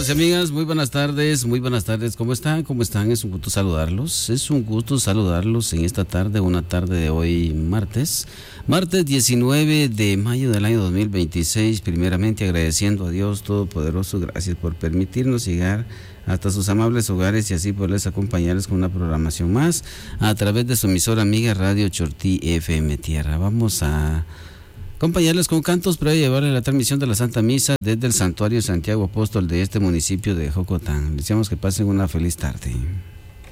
Amigos y amigas, muy buenas tardes, ¿cómo están? ¿Cómo están? Es un gusto saludarlos, en esta tarde, una tarde de hoy martes 19 de mayo del año 2026, primeramente agradeciendo a Dios Todopoderoso, gracias por permitirnos llegar hasta sus amables hogares y así poderles acompañarles con una programación más a través de su emisora amiga Radio Chortí FM Tierra. Vamos a acompañarles con cantos para llevarles la transmisión de la Santa Misa desde el Santuario Santiago Apóstol de este municipio de Jocotán. Les deseamos que pasen una feliz tarde.